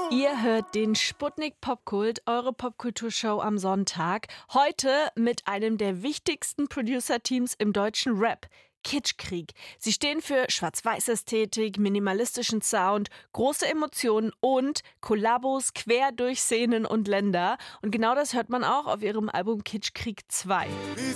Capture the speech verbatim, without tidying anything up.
Ihr hört den Sputnik Popkult, eure Popkulturshow am Sonntag. Heute mit einem der wichtigsten Producer-Teams im deutschen Rap, Kitschkrieg. Sie stehen für Schwarz-Weiß-Ästhetik, minimalistischen Sound, große Emotionen und Kollabos quer durch Szenen und Länder. Und genau das hört man auch auf ihrem Album Kitschkrieg zwei.